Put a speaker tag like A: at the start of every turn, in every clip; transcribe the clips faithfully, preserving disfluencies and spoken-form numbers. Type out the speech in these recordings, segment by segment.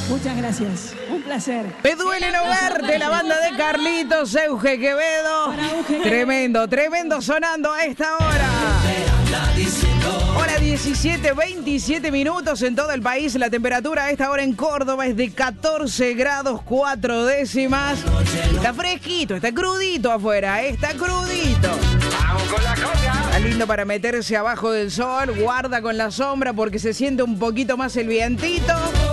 A: Muchas gracias, un placer.
B: Me duele no verte, la banda de Carlitos, Euge Quevedo. Tremendo, tremendo sonando a esta hora. Hora diecisiete, veintisiete minutos en todo el país. La temperatura a esta hora en Córdoba es de catorce grados cuatro décimas. Está fresquito, está crudito afuera, está crudito.
C: Vamos con la coca.
B: Está lindo para meterse abajo del sol. Guarda con la sombra porque se siente un poquito más el vientito.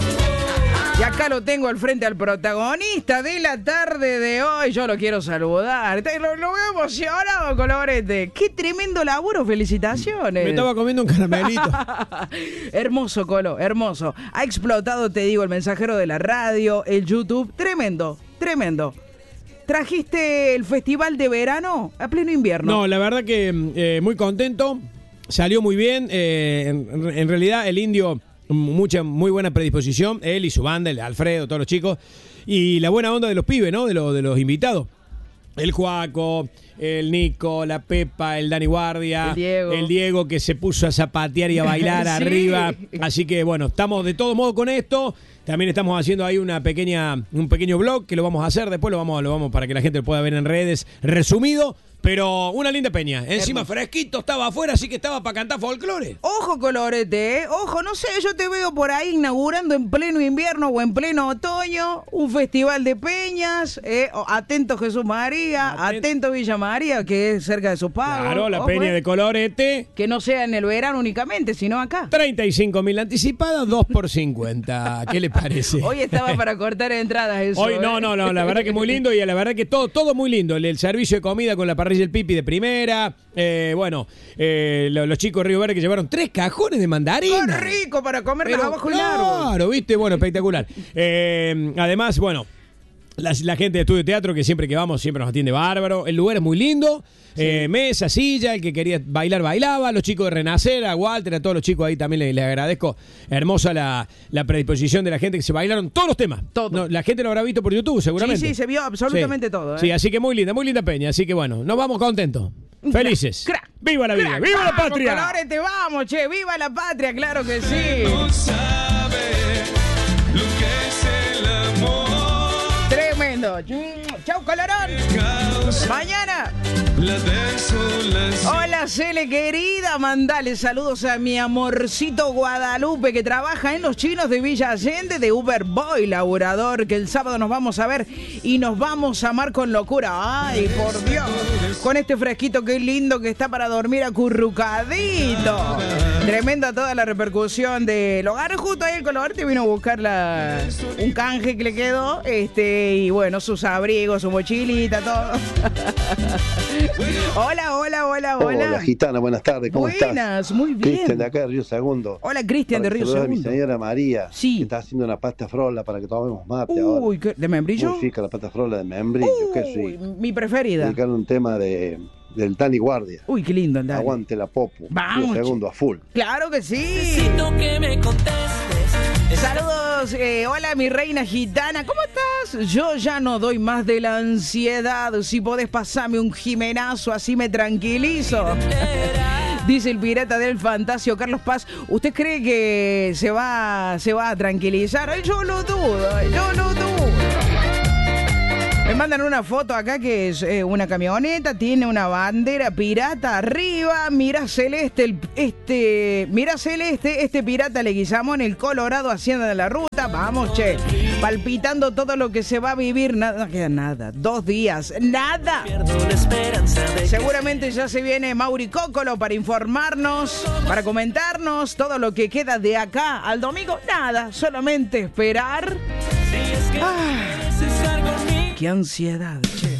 B: Y acá lo tengo al frente al protagonista de la tarde de hoy. Yo lo quiero saludar. Lo, lo veo emocionado, Colorete. Qué tremendo laburo, felicitaciones.
D: Me estaba comiendo un caramelito.
B: Hermoso, Colo, hermoso. Ha explotado, te digo, el mensajero de la radio, el YouTube. Tremendo, tremendo. ¿Trajiste el festival de verano a pleno invierno?
D: No, la verdad que eh, muy contento. Salió muy bien. Eh, en, en realidad, el indio... Mucha, muy buena predisposición, él y su banda, el Alfredo, todos los chicos, y la buena onda de los pibes, ¿no? De, lo, de los invitados. El Juaco, el Nico, la Pepa, el Dani Guardia,
B: el Diego,
D: el Diego que se puso a zapatear y a bailar sí. arriba. Así que bueno, estamos de todo modo con esto. También estamos haciendo ahí una pequeña, un pequeño blog que lo vamos a hacer, después lo vamos, lo vamos para que la gente lo pueda ver en redes, resumido. Pero una linda peña. Encima hermoso. Fresquito, estaba afuera, así que estaba para cantar folclore.
B: Ojo, Colorete, ¿eh? Ojo, no sé, yo te veo por ahí inaugurando en pleno invierno o en pleno otoño un festival de peñas. ¿eh? Atento Jesús María, Atent... atento Villa María, que es cerca de su pago.
D: Claro, la
B: Ojo,
D: peña
B: eh.
D: de Colorete.
B: Que no sea en el verano únicamente, sino acá.
D: treinta y cinco mil anticipadas, dos por cincuenta. ¿Qué le parece?
B: Hoy estaba para cortar entradas eso.
D: Hoy no,
B: ¿eh?
D: no, no, la verdad que muy lindo y la verdad que todo, todo muy lindo. El, el servicio de comida con la parrilla El Pipi de primera, eh, bueno, eh, los, los chicos de Río Verde que llevaron tres cajones de mandarina.
B: ¡Qué rico para comerlas
D: Pero,
B: abajo del árbol!
D: Claro, viste, bueno, espectacular. Eh, además, bueno, la, la gente de Estudio Teatro que siempre que vamos siempre nos atiende bárbaro. El lugar es muy lindo. Sí. Eh, mesa, silla, el que quería bailar, bailaba. Los chicos de Renacer, a Walter, a todos los chicos ahí también les, les agradezco. Hermosa la, la predisposición de la gente que se bailaron todos los temas.
B: Todo.
D: No, la gente lo habrá visto por YouTube, seguramente.
B: Sí, sí, se vio absolutamente
D: sí.
B: todo. ¿eh?
D: Sí, así que muy linda, muy linda peña. Así que bueno, nos vamos contentos. Felices.
B: Crack, crack,
D: ¡Viva la vida!
B: crack,
D: ¡Viva
B: vamos,
D: la patria!
B: Colorete, vamos, che, ¡viva la patria! ¡Claro que sí!
C: No sabe lo que es el amor.
B: Tremendo. ¡Chau, Colorón! Mañana.
C: La desolación.
B: Hola, Cele, querida. Mandale saludos a mi amorcito Guadalupe, que trabaja en Los Chinos de Villa Allende, de Uber Boy, laburador, que el sábado nos vamos a ver y nos vamos a amar con locura. ¡Ay, por Dios! Con este fresquito, qué lindo que está para dormir acurrucadito. Tremenda toda la repercusión del hogar. Justo ahí el Colorete vino a buscar la, un canje que le quedó. Este, y bueno, sus abrigos, su mochilita, todo. Hola, hola, hola, hola.
E: Hola, Gitana, buenas tardes, ¿cómo
B: Buenas,
E: estás?
B: Buenas, muy bien.
E: Cristian de acá de Río Segundo.
B: Hola, Cristian de Río Segundo.
E: A mi señora María,
B: sí.
E: que está haciendo una pasta frola para que tomemos mate
B: Uy,
E: ahora.
B: ¿qué? ¿De membrillo?
E: Muy rica la pasta frola de membrillo,
B: Uy,
E: qué rico.
B: Mi preferida.
E: Dedicarle un tema de, del Dani Guardia.
B: Uy, qué lindo el Dani.
E: Aguante la popu.
B: Vamos.
E: Río Segundo a full.
B: Claro que sí.
F: Necesito que me contestes.
B: Saludos, eh, hola mi reina gitana, ¿cómo estás? Yo ya no doy más de la ansiedad, si podés pasarme un jimenazo así me tranquilizo. Dice el pirata del Fantasio, Carlos Paz, ¿usted cree que se va, se va a tranquilizar? Yo lo dudo, yo lo dudo. Me mandan una foto acá que es eh, una camioneta, tiene una bandera pirata arriba, mira celeste, el, este, mira celeste, este pirata Leguizamón, el Colorado haciendo de la ruta, vamos che, palpitando todo lo que se va a vivir, nada, no queda nada, dos días, nada. Seguramente ya se viene Mauri Cócolo para informarnos, para comentarnos todo lo que queda de acá al domingo, nada, solamente esperar. Ah. ¡Qué ansiedad, che!